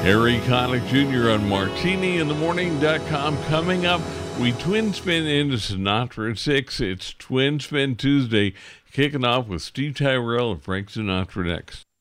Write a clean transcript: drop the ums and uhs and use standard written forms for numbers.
Harry Connick Jr. on MartiniInTheMorning.com. Coming up, we twin spin into Sinatra at 6. It's Twin Spin Tuesday, kicking off with Steve Tyrell and Frank Sinatra next.